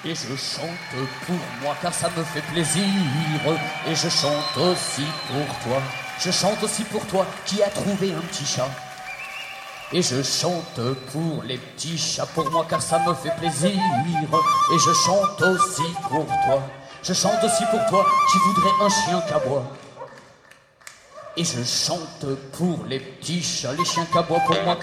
Et je chante pour moi car ça me fait plaisir. Et je chante aussi pour toi. Je chante aussi pour toi qui as trouvé un petit chat. Et je chante pour les petits chats pour moi car ça me fait plaisir. Et je chante aussi pour toi. Je chante aussi pour toi qui voudrais un chien qu'aboie. Et je chante pour les petits chats, les chiens qu'aboient pour moi